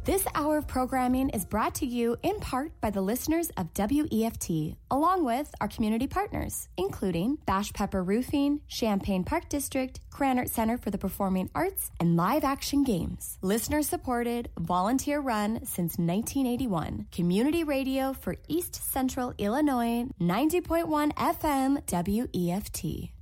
This hour of programming is brought to you in part by the listeners of WEFT, along with our community partners, including Bash Pepper Roofing, Champaign Park District, Krannert Center for the Performing Arts, and Live Action Games. Listener-supported, volunteer-run since 1981. Community radio for East Central Illinois, 90.1 FM WEFT.